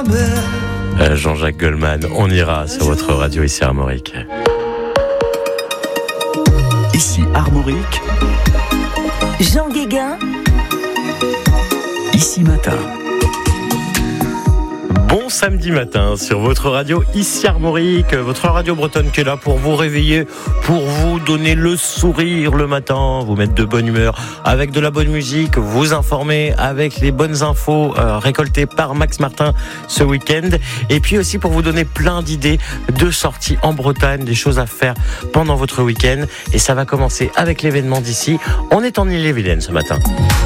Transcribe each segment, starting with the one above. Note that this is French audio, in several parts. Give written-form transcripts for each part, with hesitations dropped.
Jean-Jacques Goldman, on ira sur votre radio ici Armorique. Ici Armorique, Jean Guéguin, ici Matin. Bon samedi matin sur votre radio ici Armorique, votre radio bretonne qui est là pour vous réveiller, pour vous donner le sourire le matin, vous mettre de bonne humeur avec de la bonne musique, vous informer avec les bonnes infos récoltées par Max Martin ce week-end, et puis aussi pour vous donner plein d'idées de sorties en Bretagne, des choses à faire pendant votre week-end. Et ça va commencer avec l'événement d'ici. On est en Ille-et-Vilaine ce matin.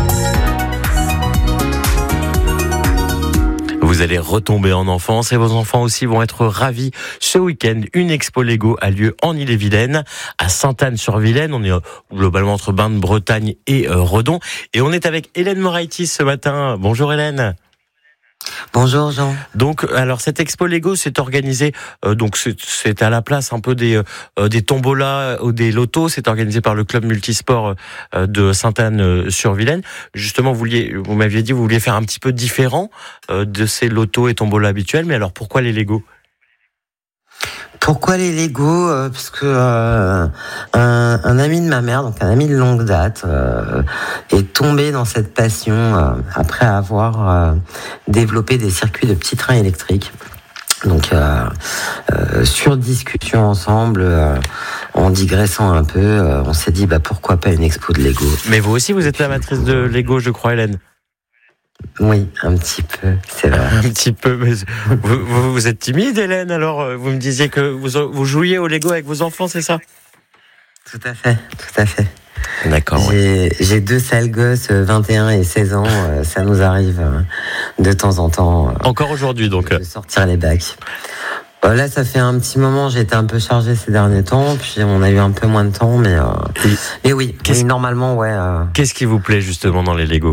Vous allez retomber en enfance et vos enfants aussi vont être ravis. Ce week-end, une expo Lego a lieu en Ille-et-Vilaine, à Sainte-Anne-sur-Vilaine. On est globalement entre Bain de Bretagne et Redon. Et on est avec Hélène Moraitis ce matin. Bonjour Hélène. Bonjour Jean. Donc, alors cette expo Lego s'est organisée, donc c'est à la place un peu des tombolas ou des lotos. C'est organisé par le club multisport de Sainte-Anne-sur-Vilaine. Justement, vous m'aviez dit, vous vouliez faire un petit peu différent de ces lotos et tombolas habituels. Mais alors, pourquoi les Lego ? Pourquoi les Lego ? Parce que un ami de ma mère, donc un ami de longue date, est tombé dans cette passion après avoir développé des circuits de petits trains électriques. Donc, sur discussion ensemble, en digressant un peu, on s'est dit pourquoi pas une expo de Lego. Mais vous aussi, vous êtes la matrice de Lego, je crois, Hélène. Oui, un petit peu, c'est vrai. Un petit peu, mais vous êtes timide, Hélène, alors vous me disiez que vous jouiez au Lego avec vos enfants, c'est ça ? Tout à fait. D'accord. J'ai deux sales gosses, 21 et 16 ans, ça nous arrive de temps en temps. Encore aujourd'hui, donc. De sortir les bacs. Là, ça fait un petit moment, j'ai été un peu chargé ces derniers temps, puis on a eu un peu moins de temps, mais oui, normalement, ouais. Qu'est-ce qui vous plaît justement dans les Lego ?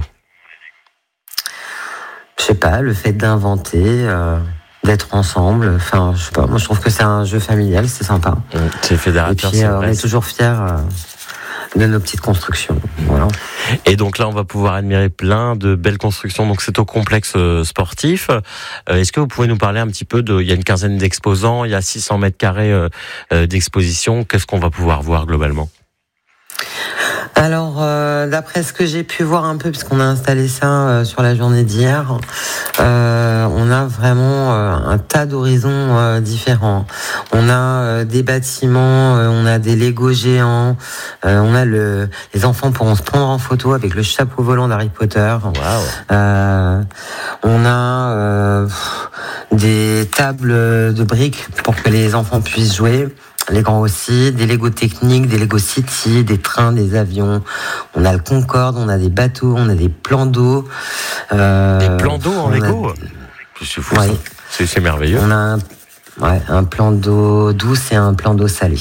Je sais pas, le fait d'inventer, d'être ensemble. Enfin, je sais pas. Moi, je trouve que c'est un jeu familial, c'est sympa. C'est fédérateur. Et puis, on est toujours fiers de nos petites constructions. Voilà. Et donc là, on va pouvoir admirer plein de belles constructions. Donc c'est au complexe sportif. Est-ce que vous pouvez nous parler un petit peu il y a une quinzaine d'exposants, il y a 600 mètres carrés d'exposition. Qu'est-ce qu'on va pouvoir voir globalement ? Alors, d'après ce que j'ai pu voir un peu, puisqu'on a installé ça sur la journée d'hier, on a vraiment un tas d'horizons différents. On a des bâtiments, on a des Lego géants, on a les enfants pourront se prendre en photo avec le chapeau volant d'Harry Potter. Wow. On a des tables de briques pour que les enfants puissent jouer. Les grands aussi, des Lego techniques, des Lego City, des trains, des avions. On a le Concorde, on a des bateaux, on a des plans d'eau. Des plans d'eau en Lego ? C'est fou, ouais. Ça. C'est merveilleux. On a un plan d'eau douce et un plan d'eau salée.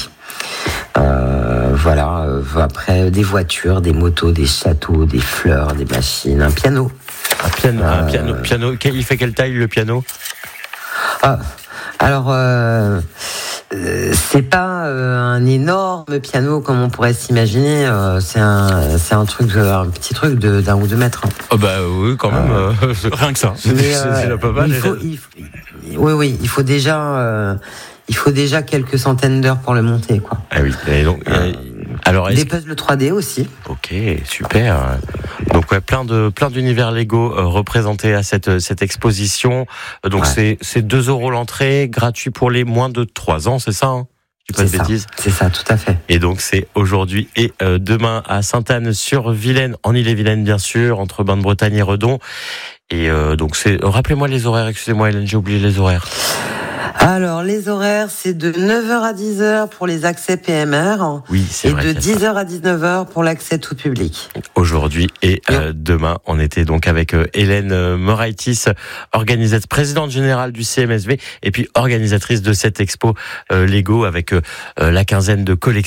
Voilà. Après, des voitures, des motos, des châteaux, des fleurs, des machines, un piano. Un piano. Il fait quelle taille le piano ? Alors, c'est pas un énorme piano comme on pourrait s'imaginer. C'est un petit truc d'un ou deux mètres. Oh bah oui, quand même. Rien que ça. C'est la pas mal. Oui, il faut déjà quelques centaines d'heures pour le monter, quoi. Ah oui. Et donc, alors, des puzzles 3D aussi. Ok, super. Donc ouais, plein d'univers Lego représentés à cette exposition. Donc ouais. c'est 2 € l'entrée, gratuit pour les moins de 3 ans, c'est ça hein ? Je dis pas de bêtises. C'est ça, tout à fait. Et donc c'est aujourd'hui et demain à Sainte-Anne-sur-Vilaine, en Ille-et-Vilaine bien sûr, entre Bain de Bretagne et Redon. Et donc rappelez-moi les horaires, excusez-moi Hélène, j'ai oublié les horaires. Alors, les horaires, c'est de 9h à 10h pour les accès PMR. Oui, c'est vrai. Et de 10h à 19h pour l'accès tout public. Aujourd'hui et demain, on était donc avec Hélène Moraitis, présidente générale du CMSV et puis organisatrice de cette expo Lego avec la quinzaine de collections.